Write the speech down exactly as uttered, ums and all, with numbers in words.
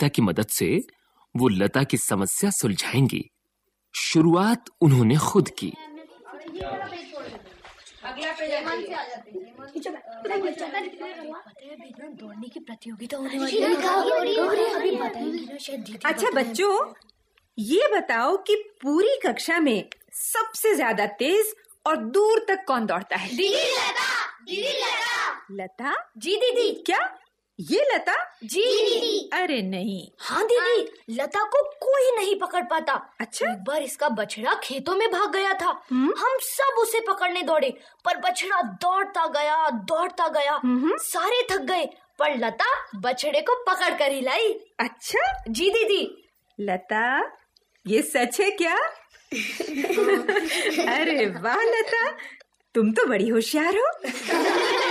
गीता की मदद से वो लता की समस्या सुलझाएंगी। शुरुआत उन्होंने खुद की। दौड़ने की प्रतियोगिता होने वाली है। अच्छा बच्चों, ये बताओ कि पूरी कक्षा में सबसे ज्यादा तेज और दूर तक कौन दौड़ता है? दीदी लता। दीदी लता। लता? जी दीदी। क्या ये लता? जी दीदी। अरे नहीं। हाँ दीदी, लता को कोई नहीं पकड़ पाता। अच्छा? एक बार इसका बछड़ा खेतों में भाग गया था। हम सब उसे पकड़ने दौड़े, पर बछड़ा दौड़ता गया दौड़ता गया। सारे थक गए, पर लता बछड़े को पकड़ कर ही लाई। अच्छा? जी दीदी। लता, ये सच है क्या? अरे वाह लता, तुम तो बड़ी होशियार हो।